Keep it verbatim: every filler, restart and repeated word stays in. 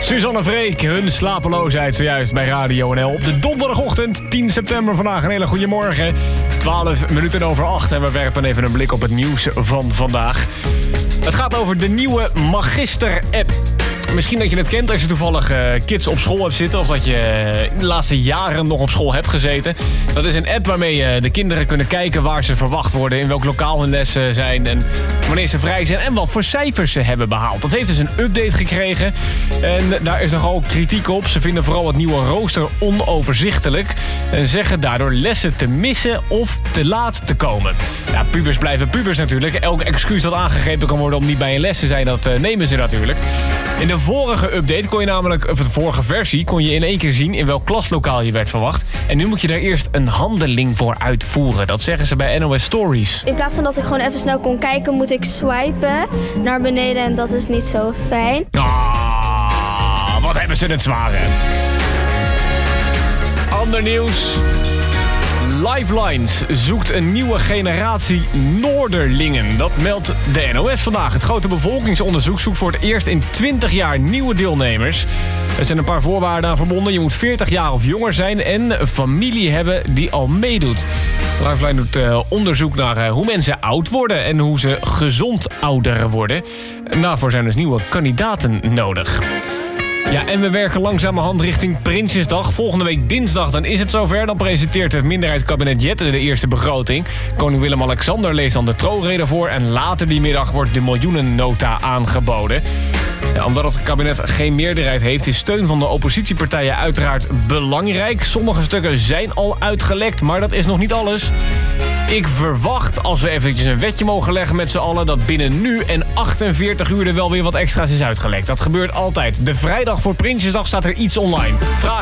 Suzanne Freek, hun slapeloosheid zojuist bij Radio N L. Op de donderdagochtend, tien september vandaag. Een hele goede morgen. twaalf minuten over acht en we werpen even een blik op het nieuws van vandaag. Het gaat over de nieuwe Magister-app. Misschien dat je het kent als je toevallig uh, kids op school hebt zitten... of dat je uh, de laatste jaren nog op school hebt gezeten. Dat is een app waarmee uh, de kinderen kunnen kijken waar ze verwacht worden... in welk lokaal hun lessen zijn en wanneer ze vrij zijn... en wat voor cijfers ze hebben behaald. Dat heeft dus een update gekregen en daar is nogal kritiek op. Ze vinden vooral het nieuwe rooster onoverzichtelijk... en zeggen daardoor lessen te missen of te laat te komen. Ja, pubers blijven pubers natuurlijk. Elk excuus dat aangegeven kan worden om niet bij een les te zijn... dat uh, nemen ze natuurlijk. In de vorige update kon je namelijk, of de vorige versie... kon je in één keer zien in welk klaslokaal je werd verwacht. En nu moet je daar eerst een handeling voor uitvoeren. Dat zeggen ze bij N O S Stories. In plaats van dat ik gewoon even snel kon kijken... moet ik swipen naar beneden en dat is niet zo fijn. Ah, wat hebben ze het zwaar, hè? Ander nieuws. Lifelines zoekt een nieuwe generatie Noorderlingen. Dat meldt de N O S vandaag. Het grote bevolkingsonderzoek zoekt voor het eerst in twintig jaar nieuwe deelnemers. Er zijn een paar voorwaarden aan verbonden. Je moet veertig jaar of jonger zijn en een familie hebben die al meedoet. Lifeline doet uh, onderzoek naar uh, hoe mensen oud worden en hoe ze gezond ouder worden. En daarvoor zijn dus nieuwe kandidaten nodig. Ja, en we werken langzamerhand richting Prinsjesdag. Volgende week dinsdag, dan is het zover. Dan presenteert het minderheidskabinet Jette de eerste begroting. Koning Willem-Alexander leest dan de troonrede voor... en later die middag wordt de miljoenennota aangeboden. Ja, omdat het kabinet geen meerderheid heeft... is steun van de oppositiepartijen uiteraard belangrijk. Sommige stukken zijn al uitgelekt, maar dat is nog niet alles. Ik verwacht, als we eventjes een wetje mogen leggen met z'n allen... dat binnen nu en achtenveertig uur er wel weer wat extra's is uitgelekt. Dat gebeurt altijd. De vrijdag voor Prinsjesdag staat er iets online. Vraag